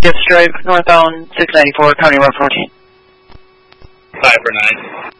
Gibbs Drive, northbound 694, County Road 14. 5 for 9.